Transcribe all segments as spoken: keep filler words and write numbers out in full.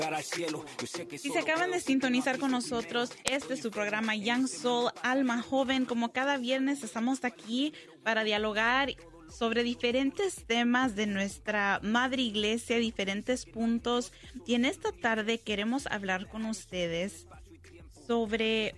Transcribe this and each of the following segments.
Si se acaban de sintonizar con nosotros, este es su programa Young Soul, Alma Joven. Como cada viernes estamos aquí para dialogar sobre diferentes temas de nuestra madre iglesia, diferentes puntos. Y en esta tarde queremos hablar con ustedes sobre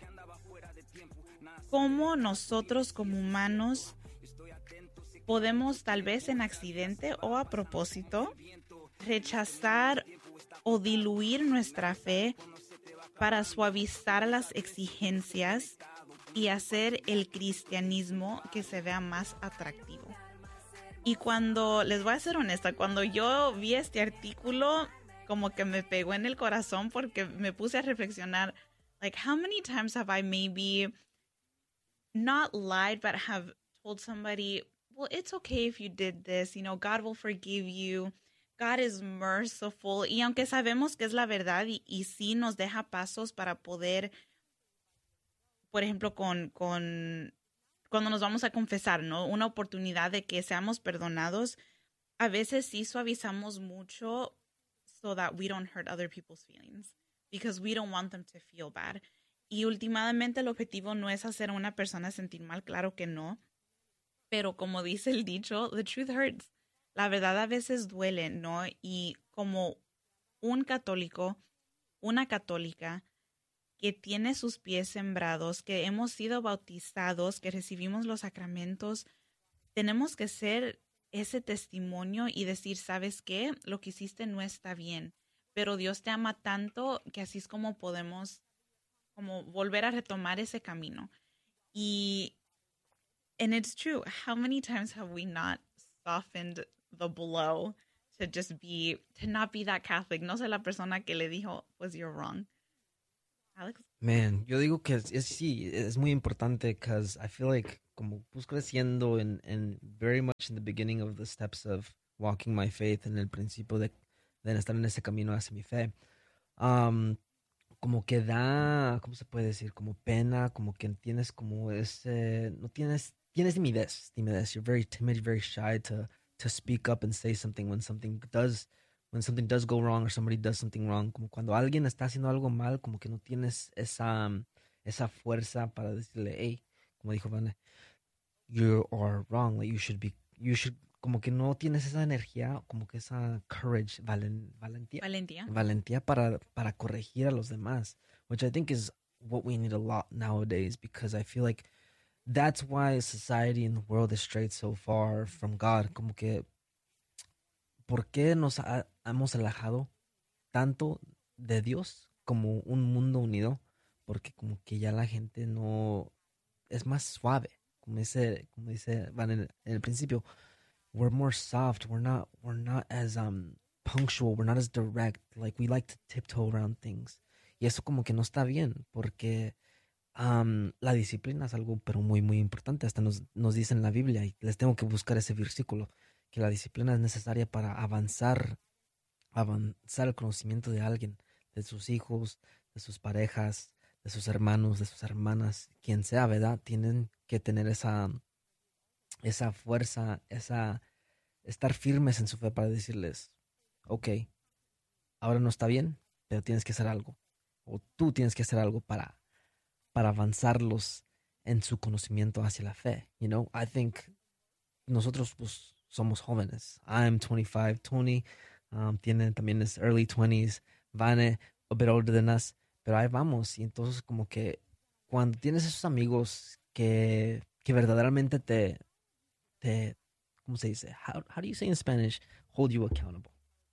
cómo nosotros como humanos podemos, tal vez en accidente o a propósito, rechazar o diluir nuestra fe para suavizar las exigencias y hacer el cristianismo que se vea más atractivo. Y cuando, les voy a ser honesta, cuando yo vi este artículo, como que me pegó en el corazón porque me puse a reflexionar, like, how many times have I maybe not lied, but have told somebody, well, it's okay if you did this, you know, God will forgive you. God is merciful. Y aunque sabemos que es la verdad y, y sí nos deja pasos para poder, por ejemplo, con, con cuando nos vamos a confesar, ¿no? Una oportunidad de que seamos perdonados, a veces sí suavizamos mucho so that we don't hurt other people's feelings because we don't want them to feel bad. Y últimamente el objetivo no es hacer a una persona sentir mal, claro que no. Pero como dice el dicho, the truth hurts. La verdad a veces duele, ¿no? Y como un católico, una católica que tiene sus pies sembrados, que hemos sido bautizados, que recibimos los sacramentos, tenemos que ser ese testimonio y decir, ¿sabes qué? Lo que hiciste no está bien, pero Dios te ama tanto que así es como podemos como volver a retomar ese camino. Y And it's true. How many times have we not softened the blow to just be, to not be that Catholic? No sé la persona que le dijo, pues you're wrong. Alex? Man, yo digo que es, es sí, es muy importante because I feel like como pues creciendo and, and very much in the beginning of the steps of walking my faith, en el principio de, de estar en ese camino hacia mi fe, um, como que da, ¿cómo se puede decir? Como pena, como que tienes como ese, no tienes, tienes timidez, timidez. You're very timid, very shy to, to speak up and say something when something does, when something does go wrong or somebody does something wrong. Como cuando alguien está haciendo algo mal, como que no tienes esa, esa fuerza para decirle, hey, como dijo Vane, you are wrong, like you should be, you should, como que no tienes esa energía, como que esa courage, valen, valentía, Valentía. valentía para, para corregir a los demás, which I think is what we need a lot nowadays, because I feel like that's why society and the world is strayed so far from God. Como que, ¿por qué nos ha, hemos alejado tanto de Dios como un mundo unido? Porque como que ya la gente no es más suave, como dice, como dice Van en, en el principio. We're more soft. We're not. We're not as um punctual. We're not as direct. Like we like to tiptoe around things. Y eso como que no está bien, porque um, la disciplina es algo, pero muy muy importante. Hasta nos nos dice en la Biblia, y les tengo que buscar ese versículo, que la disciplina es necesaria para avanzar, avanzar el conocimiento de alguien, de sus hijos, de sus parejas, de sus hermanos, de sus hermanas, quien sea, ¿verdad? Tienen que tener esa esa fuerza, esa estar firmes en su fe para decirles, ok, ahora no está bien, pero tienes que hacer algo, o tú tienes que hacer algo para, para avanzarlos en su conocimiento hacia la fe. You know, I think nosotros pues somos jóvenes. I'm twenty-five, Tony um, tiene también es early twenties, Vane a bit older than us, pero ahí vamos. Y entonces como que cuando tienes esos amigos que, que verdaderamente te te, ¿cómo se dice? How, how do you say in Spanish? Hold you accountable.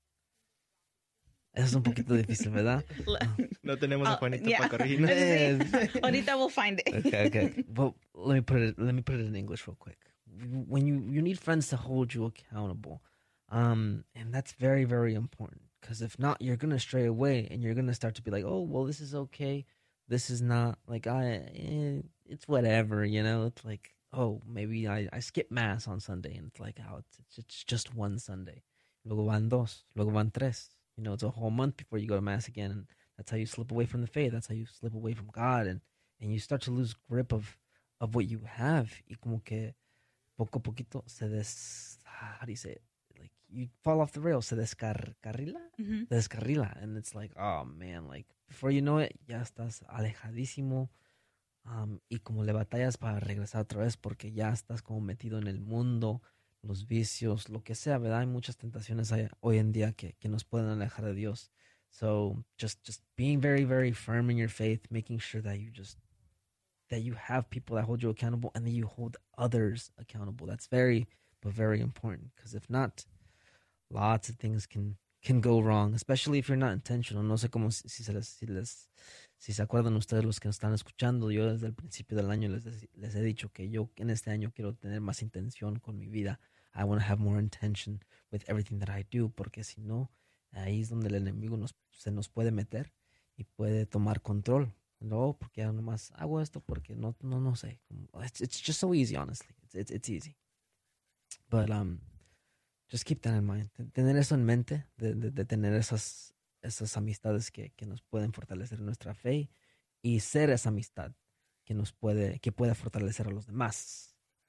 Eso es un poquito difícil, ¿verdad? No tenemos a Juanito Uh, yeah. para corregirnos. Ahorita we'll find it. Okay, okay. Well, let me put it. Let me put it in English real quick. When you you need friends to hold you accountable, um, and that's very very important. Because if not, you're gonna stray away, and you're gonna start to be like, oh, well, this is okay. This is not like I. Eh, it's whatever, you know. It's like, oh, maybe I, I skip mass on Sunday, and it's like, oh, it's, it's just one Sunday. Luego van dos, luego van tres. You know, it's a whole month before you go to mass again, and that's how you slip away from the faith. That's how you slip away from God, and, and you start to lose grip of, of what you have. Y como que poco a poquito se des, how do you say it? Like you fall off the rails, se descarrila, Mhm. se descarrila, and it's like, oh man, like before you know it, ya estás alejadísimo, um, y como le batallas para regresar otra vez porque ya estás como metido en el mundo, los vicios, lo que sea, ¿verdad? Hay muchas tentaciones hay- hoy en día que, que nos pueden alejar de Dios. So just just being very, very firm in your faith, making sure that you just that you have people that hold you accountable and that you hold others accountable. That's very, but very important. Because if not, lots of things can can go wrong, especially if you're not intentional. No sé cómo si, si se les, si les si se acuerdan ustedes los que nos están escuchando. Yo desde el principio del año les, les he dicho que yo en este año quiero tener más intención con mi vida. I want to have more intention with everything that I do, porque si no, ahí es donde el enemigo nos, se nos puede meter y puede tomar control. No, porque ya nomás hago esto porque no, no, no sé. It's, it's just so easy, honestly. It's, it's, it's easy. But um, just keep that in mind. Tener eso en mente, de, de, de tener esas, esas amistades que, que nos pueden fortalecer nuestra fe y ser esa amistad que nos puede, que pueda fortalecer a los demás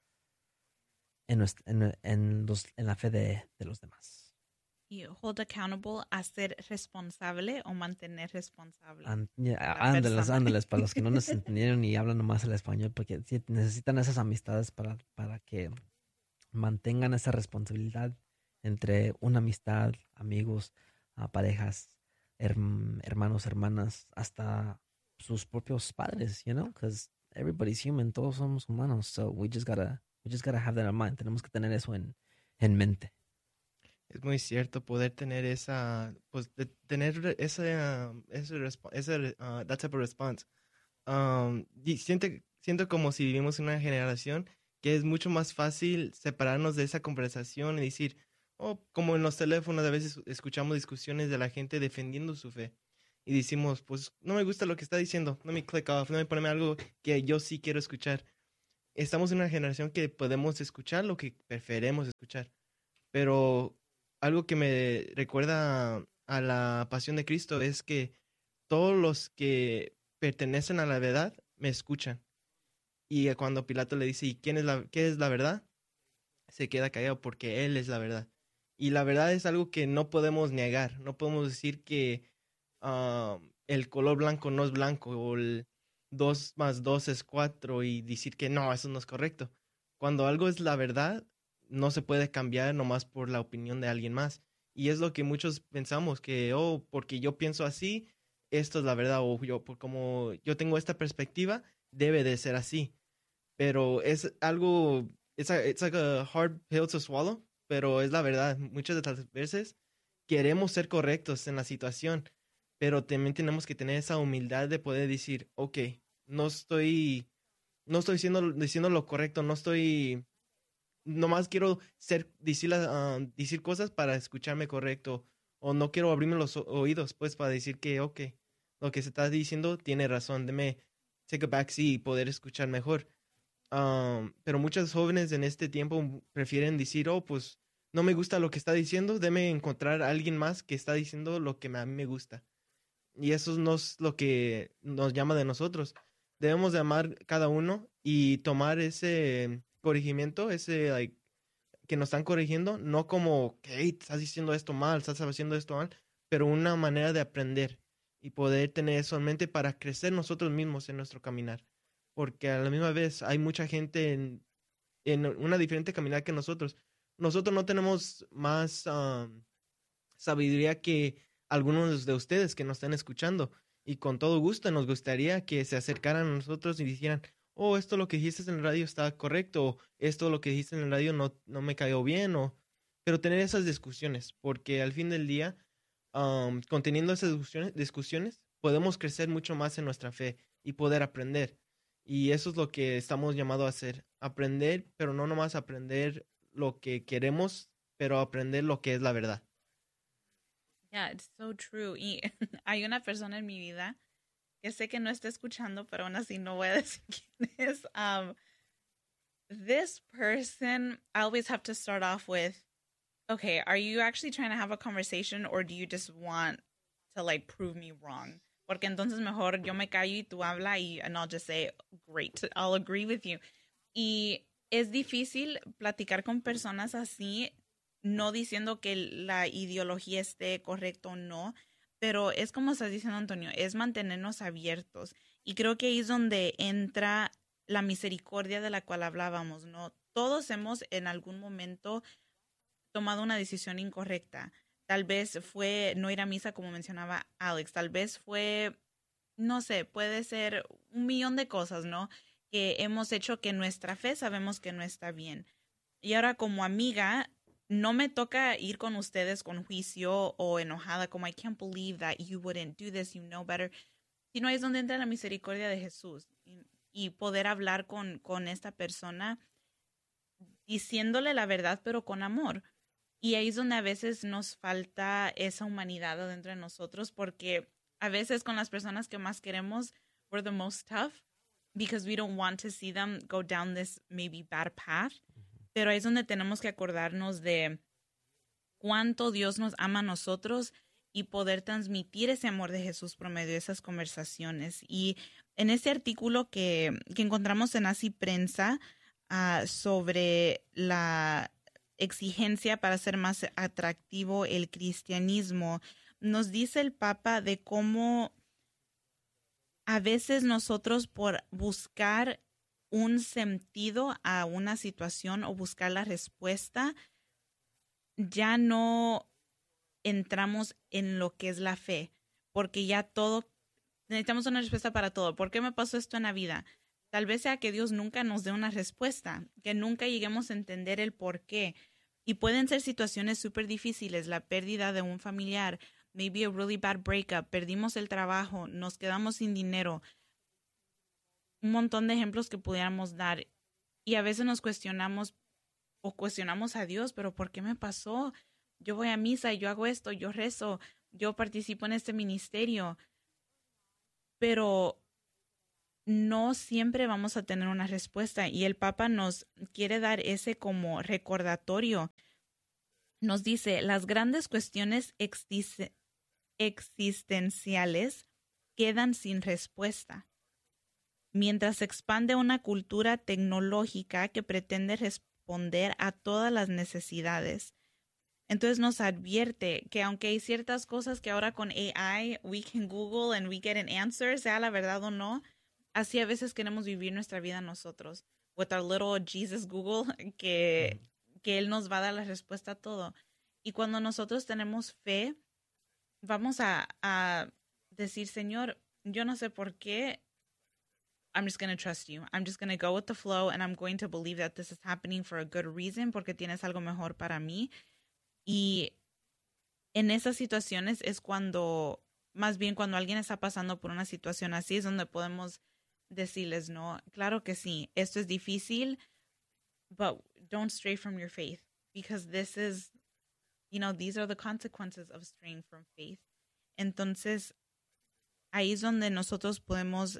en, nuestra, en, en, los, en la fe de, de los demás. Y hold accountable a ser responsable o mantener responsable. And, yeah, la ándeles, persona. ándeles, para los que no nos entendieron y hablan nomás el español, porque sí, necesitan esas amistades para, para que mantengan esa responsabilidad entre una amistad, amigos, uh, parejas, herm- hermanos, hermanas, hasta sus propios padres, you know, because everybody's human, todos somos humanos, so we just gotta, we just gotta have that in mind. Tenemos que tener eso en, en mente. Es muy cierto poder tener esa, pues, de tener ese, uh, ese, respo- ese uh, that type of response. Um, y siento, siento como si vivimos en una generación que es mucho más fácil separarnos de esa conversación y decir, oh, como en los teléfonos a veces escuchamos discusiones de la gente defendiendo su fe y decimos, pues no me gusta lo que está diciendo, no me click off, no me poneme algo que yo sí quiero escuchar. Estamos en una generación que podemos escuchar lo que preferemos escuchar, pero algo que me recuerda a la pasión de Cristo es que todos los que pertenecen a la verdad me escuchan. Y cuando Pilato le dice, ¿y quién es la, qué es la verdad? Se queda callado porque Él es la verdad. Y la verdad es algo que no podemos negar. No podemos decir que uh, el color blanco no es blanco o el dos más dos es cuatro y decir que no, eso no es correcto. Cuando algo es la verdad, no se puede cambiar nomás por la opinión de alguien más. Y es lo que muchos pensamos, que, oh, porque yo pienso así, esto es la verdad, o yo, por como yo tengo esta perspectiva, debe de ser así. Pero es algo, it's, a, it's like a hard pill to swallow, pero es la verdad. Muchas de las veces queremos ser correctos en la situación, pero también tenemos que tener esa humildad de poder decir, ok, no estoy, no estoy diciendo, diciendo lo correcto, no estoy, nomás quiero ser, decir, uh, decir cosas para escucharme correcto, o no quiero abrirme los oídos, pues, para decir que, ok, lo que se está diciendo tiene razón, déme take a back seat y poder escuchar mejor. Um, pero muchos jóvenes en este tiempo prefieren decir, oh, pues, no me gusta lo que está diciendo, déme encontrar a alguien más que está diciendo lo que a mí me gusta. Y eso no es lo que nos llama de nosotros. Debemos de amar cada uno y tomar ese corregimiento, ese, like, que nos están corrigiendo, no como, hey, estás diciendo esto mal, estás haciendo esto mal, pero una manera de aprender y poder tener eso en mente para crecer nosotros mismos en nuestro caminar. Porque a la misma vez hay mucha gente en, en una diferente caminar que nosotros. Nosotros no tenemos más um, sabiduría que algunos de ustedes que nos están escuchando. Y con todo gusto nos gustaría que se acercaran a nosotros y dijeran, oh, esto lo que dijiste en el radio está correcto, o esto lo que dijiste en el radio no, no me cayó bien, o... pero tener esas discusiones, porque al fin del día, um, conteniendo esas discusiones, discusiones, podemos crecer mucho más en nuestra fe y poder aprender. Y eso es lo que estamos llamados a hacer, aprender, pero no nomás aprender lo que queremos, pero aprender lo que es la verdad. Yeah, it's so true. Y hay una persona en mi vida que sé que no está escuchando, pero aún así no voy a decir quién es. Um, this person, I always have to start off with, okay, are you actually trying to have a conversation or do you just want to like prove me wrong? Porque entonces mejor yo me callo y tú habla y and I'll just say, great, I'll agree with you. Y es difícil platicar con personas así no diciendo que la ideología esté correcta o no, pero es como estás diciendo, Antonio, es mantenernos abiertos. Y creo que ahí es donde entra la misericordia de la cual hablábamos, ¿no? Todos hemos en algún momento tomado una decisión incorrecta. Tal vez fue no ir a misa, como mencionaba Alex. Tal vez fue, no sé, puede ser un millón de cosas, ¿no? Que hemos hecho que nuestra fe sabemos que no está bien. Y ahora como amiga, no me toca ir con ustedes con juicio o enojada, como I can't believe that you wouldn't do this, you know better. Sino ahí es donde entra la misericordia de Jesús y, y poder hablar con, con esta persona diciéndole la verdad, pero con amor. Y ahí es donde a veces nos falta esa humanidad adentro de nosotros, porque a veces con las personas que más queremos, we're the most tough because we don't want to see them go down this maybe bad path. Pero ahí es donde tenemos que acordarnos de cuánto Dios nos ama a nosotros y poder transmitir ese amor de Jesús por medio de esas conversaciones. Y en ese artículo que, que encontramos en Así Prensa uh, sobre la exigencia para hacer más atractivo el cristianismo, nos dice el Papa de cómo a veces nosotros por buscar un sentido a una situación o buscar la respuesta, ya no entramos en lo que es la fe, porque ya todo, necesitamos una respuesta para todo. ¿Por qué me pasó esto en la vida? Tal vez sea que Dios nunca nos dé una respuesta, que nunca lleguemos a entender el por qué. Y pueden ser situaciones súper difíciles, la pérdida de un familiar, maybe a really bad breakup, perdimos el trabajo, nos quedamos sin dinero, un montón de ejemplos que pudiéramos dar. Y a veces nos cuestionamos o cuestionamos a Dios, pero ¿por qué me pasó? Yo voy a misa, yo hago esto, yo rezo, yo participo en este ministerio, pero no siempre vamos a tener una respuesta y el Papa nos quiere dar ese como recordatorio. Nos dice, las grandes cuestiones exis- existenciales quedan sin respuesta, mientras se expande una cultura tecnológica que pretende responder a todas las necesidades. Entonces nos advierte que aunque hay ciertas cosas que ahora con A I we can Google and we get an answer, sea la verdad o no, así a veces queremos vivir nuestra vida nosotros, with our little Jesus Google, que, que Él nos va a dar la respuesta a todo. Y cuando nosotros tenemos fe, vamos a, a decir, Señor, yo no sé por qué, I'm just going to trust you. I'm just going to go with the flow and I'm going to believe that this is happening for a good reason, porque tienes algo mejor para mí. Y en esas situaciones es cuando, más bien cuando alguien está pasando por una situación así, es donde podemos decirles, no, claro que sí, esto es difícil, but don't stray from your faith, because this is, you know, these are the consequences of straying from faith. Entonces, ahí es donde nosotros podemos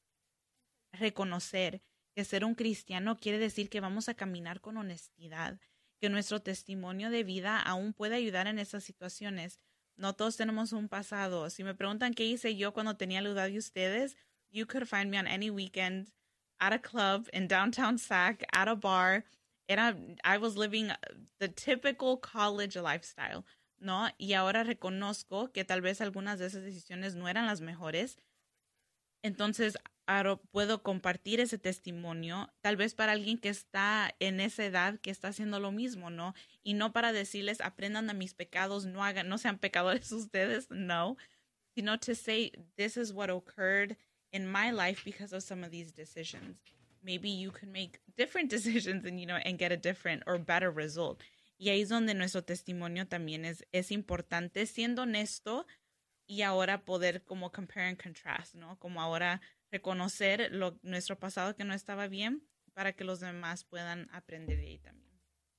reconocer que ser un cristiano quiere decir que vamos a caminar con honestidad, que nuestro testimonio de vida aún puede ayudar en esas situaciones. No todos tenemos un pasado. Si me preguntan qué hice yo cuando tenía la edad de ustedes, you could find me on any weekend at a club in downtown Sac, at a bar. Era, I was living the typical college lifestyle, ¿no? Y ahora reconozco que tal vez algunas de esas decisiones no eran las mejores. Entonces, ahora puedo compartir ese testimonio, tal vez para alguien que está en esa edad, que está haciendo lo mismo, ¿no? Y no para decirles, aprendan de mis pecados, no hagan, no sean pecadores ustedes, no. Sino to say, this is what occurred in my life because of some of these decisions. Maybe you can make different decisions and, you know, and get a different or better result. Y ahí es donde nuestro testimonio también es, es importante, siendo honesto, y ahora poder como compare and contrast, ¿no? Como ahora reconocer lo, nuestro pasado que no estaba bien para que los demás puedan aprender de ahí también.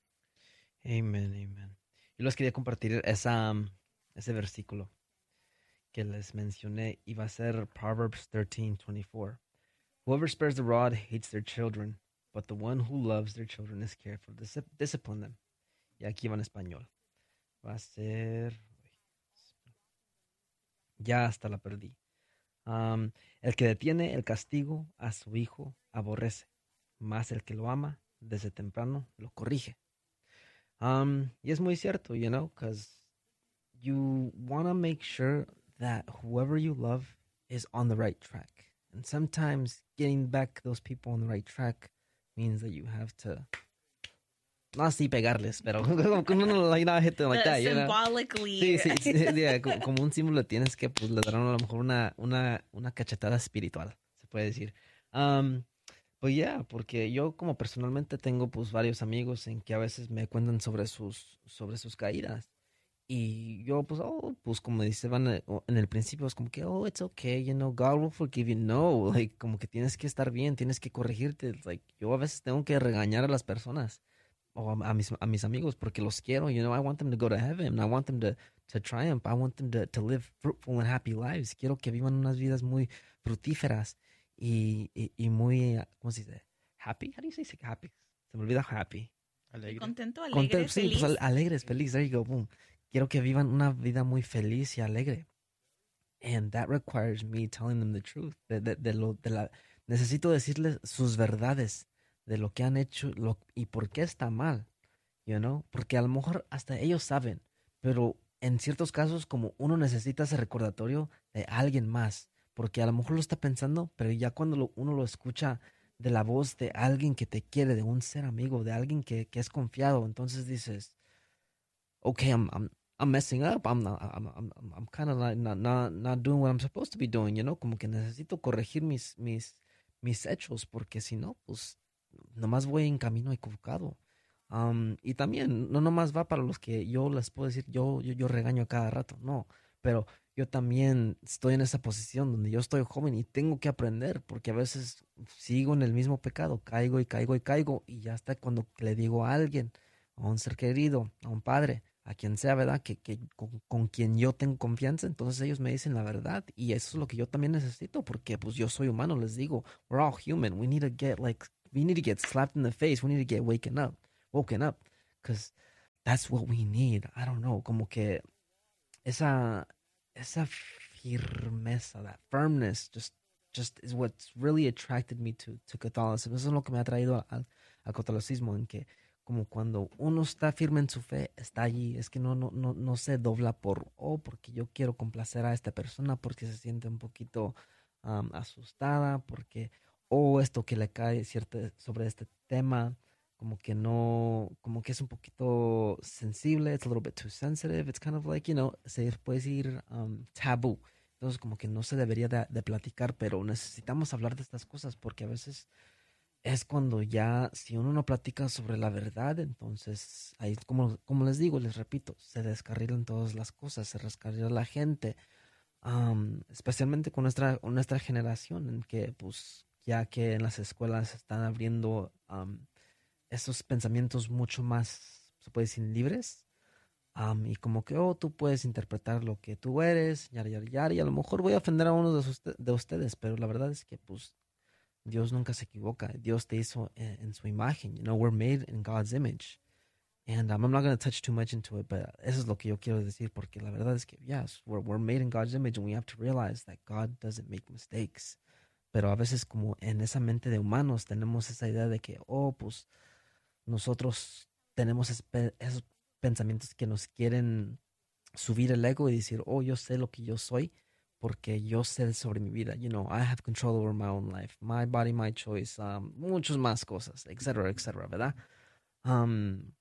Amen, amen. Yo les quería compartir esa, ese versículo que les mencioné y va a ser Proverbs thirteen twenty-four. Whoever spares the rod hates their children, but the one who loves their children is careful to dis- discipline them. Y aquí va en español. Va a ser... Ya hasta la perdí. Um, el que detiene el castigo a su hijo aborrece, mas el que lo ama desde temprano lo corrige. Um, y es muy cierto, you know, because you want to make sure that whoever you love is on the right track. And sometimes getting back those people on the right track means that you have to no así pegarles, pero como que uno no like not hit them like Uh, that, you know? symbolically. Sí, sí, sí, yeah, co- como un símbolo tienes que pues le dar a lo mejor una, una, una cachetada espiritual, se puede decir. Um, pues ya, porque yo como personalmente tengo pues varios amigos en que a veces me cuentan sobre sus, sobre sus caídas. Y yo pues, oh, pues como dice Van eh, o- en el principio, es como que, oh, it's okay, you know, God will forgive you. No, like, como que tienes que estar bien, tienes que corregirte. Like, yo a veces tengo que regañar a las personas o a, a mis, a mis amigos porque los quiero, you know, I want them to go to heaven, I want them to, to triumph, I want them to, to live fruitful and happy lives. Quiero que vivan unas vidas muy fructíferas y, y, y muy, ah, ¿cómo se dice? Happy? How do you say happy? Se me olvida happy. Alegre. Contento, Conte- alegre, sí, feliz. pues al- alegres, feliz, there you go, boom. Quiero que vivan una vida muy feliz y alegre. And that requires me telling them the truth. De, de, de lo, de la, necesito decirles sus verdades de lo que han hecho lo, y por qué está mal, you know? Porque a lo mejor hasta ellos saben, pero en ciertos casos como uno necesita ese recordatorio de alguien más, porque a lo mejor lo está pensando, pero ya cuando lo- uno lo escucha de la voz de alguien que te quiere, de un ser amigo, de alguien que, que es confiado, entonces dices, okay, I'm I'm I'm messing up. I'm not, I'm I'm I'm, I'm kind of like not, not not doing what I'm supposed to be doing, you know, como que necesito corregir mis mis mis hechos porque si no, pues nomás voy en camino equivocado. Um, y también no nomás va para los que yo les puedo decir yo yo yo regaño a cada rato, no, pero yo también estoy en esa posición donde yo estoy joven y tengo que aprender porque a veces sigo en el mismo pecado, caigo y caigo y caigo y ya hasta cuando le digo a alguien, a un ser querido, a un padre, a quien sea, ¿verdad? Que, que con, con quien yo tengo confianza, entonces ellos me dicen la verdad y eso es lo que yo también necesito porque pues yo soy humano, les digo, we're all human, we need to get like, we need to get slapped in the face, we need to get waken up, woken up, because that's what we need, I don't know, como que esa, esa firmeza, that firmness, just, just is what's really attracted me to, to Catholicism, eso es lo que me ha traído al, al catolicismo, en que como cuando uno está firme en su fe, está allí, es que no, no, no, no se dobla por, oh, porque yo quiero complacer a esta persona, porque se siente un poquito um, asustada, porque, o esto que le cae cierto, sobre este tema, como que no, como que es un poquito sensible, it's a little bit too sensitive, it's kind of like, you know, se puede decir um, tabú. Entonces como que no se debería de, de platicar, pero necesitamos hablar de estas cosas porque a veces es cuando ya, si uno no platica sobre la verdad, entonces, ahí, como, como les digo, les repito, se descarrilan todas las cosas, se descarrila la gente, am, especialmente con nuestra, con nuestra generación, en que, pues, ya que en las escuelas están abriendo am, esos pensamientos mucho más, se puede decir, libres, am, y como que, oh, tú puedes interpretar lo que tú eres, yara, yara, yara, y a lo mejor voy a ofender a uno de, sus- de ustedes, pero la verdad es que, pues, Dios nunca se equivoca. Dios te hizo en, en su imagen. You know, we're made in God's image. And um, I'm not going to touch too much into it, but eso es lo que yo quiero decir, porque la verdad es que, yes, we're, we're made in God's image and we have to realize that God doesn't make mistakes. Pero a veces como en esa mente de humanos tenemos esa idea de que, oh, pues nosotros tenemos espe- esos pensamientos que nos quieren subir el ego y decir, oh, yo sé lo que yo soy porque yo sé sobre mi vida. You know, I have control over my own life, my body, my choice, um, muchas más cosas, etcétera, etcétera, ¿verdad? Um,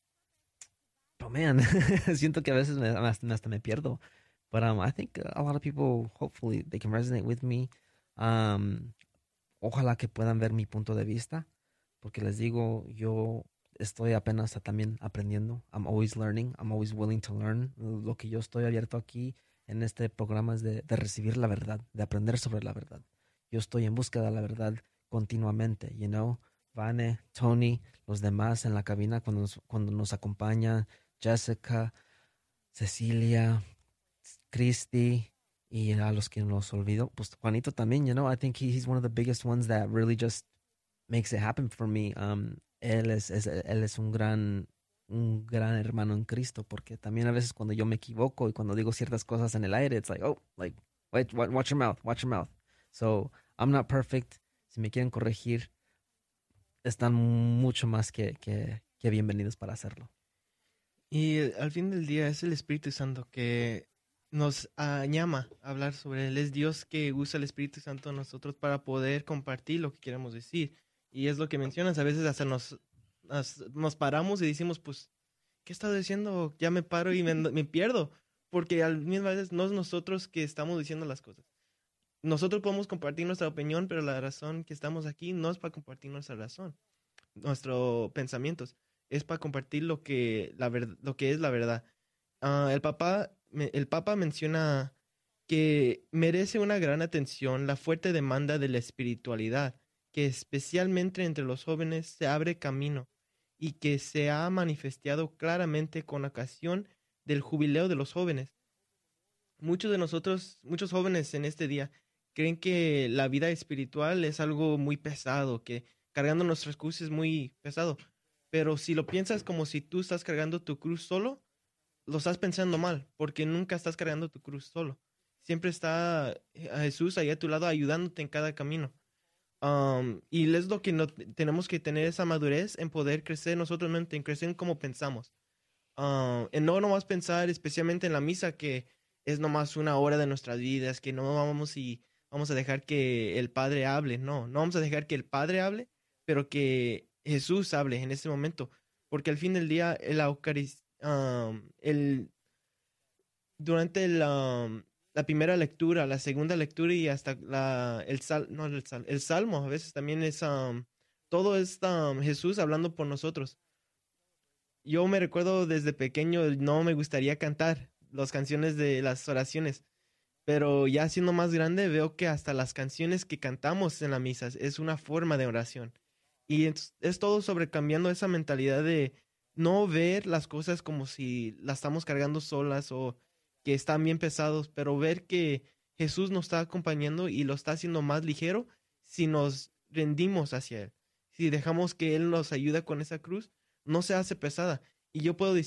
pero man, siento que a veces me, hasta, hasta me pierdo. But um, I think a lot of people, hopefully, they can resonate with me. Um, ojalá que puedan ver mi punto de vista, porque les digo, yo estoy apenas también aprendiendo. I'm always learning, I'm always willing to learn. Lo que yo estoy abierto aquí en este programa es de, de recibir la verdad, de aprender sobre la verdad. Yo estoy en búsqueda de la verdad continuamente, you know. Vane, Tony, los demás en la cabina cuando nos, cuando nos acompañan, Jessica, Cecilia, Christy, y a los que nos olvidó, pues Juanito también, you know, I think he, he's one of the biggest ones that really just makes it happen for me. Um, él es, es, él es un gran, un gran hermano en Cristo, porque también a veces cuando yo me equivoco y cuando digo ciertas cosas en el aire, it's like, oh, like, wait, wa- watch your mouth, watch your mouth. So, I'm not perfect. Si me quieren corregir, están mucho más que, que, que bienvenidos para hacerlo. Y eh, al fin del día es el Espíritu Santo que nos ah, llama a hablar sobre Él. Es Dios que usa el Espíritu Santo en nosotros para poder compartir lo que queremos decir. Y es lo que mencionas, a veces hasta nos, as- nos paramos y decimos, pues, ¿qué he estado diciendo? Ya me paro y me, me pierdo. Porque al mismo veces no es nosotros que estamos diciendo las cosas. Nosotros podemos compartir nuestra opinión, pero la razón que estamos aquí no es para compartir nuestra razón, nuestros pensamientos, es para compartir lo que, la ver- lo que es la verdad. Ah, el papá, me- el Papa menciona que merece una gran atención la fuerte demanda de la espiritualidad, que especialmente entre los jóvenes se abre camino y que se ha manifestado claramente con ocasión del jubileo de los jóvenes. Muchos de nosotros, muchos jóvenes en este día, creen que la vida espiritual es algo muy pesado, que cargando nuestras cruces es muy pesado. Pero si lo piensas como si tú estás cargando tu cruz solo, lo estás pensando mal, porque nunca estás cargando tu cruz solo. Siempre está eh, a Jesús ahí a tu lado ayudándote en cada camino. Um, y es lo que no, tenemos que tener esa madurez en poder crecer nosotros mismos, en crecer en cómo pensamos. Ah, en no nomás pensar especialmente en la misa, que es nomás una hora de nuestras vidas, que no vamos y vamos a dejar que el Padre hable. No, no vamos a dejar que el Padre hable, pero que Jesús hable en ese momento. Porque al fin del día, el Eucaristía, el, durante la, la primera lectura, la segunda lectura y hasta la, el, sal, no, el, sal, el Salmo, a veces también es, um, todo es um, Jesús hablando por nosotros. Yo me recuerdo desde pequeño, no me gustaría cantar las canciones de las oraciones, pero ya siendo más grande veo que hasta las canciones que cantamos en la misa es una forma de oración. Y es, es todo sobre cambiando esa mentalidad de no ver las cosas como si las estamos cargando solas o que están bien pesados, pero ver que Jesús nos está acompañando y lo está haciendo más ligero si nos rendimos hacia Él. Si dejamos que Él nos ayude con esa cruz, no se hace pesada. Y yo puedo decir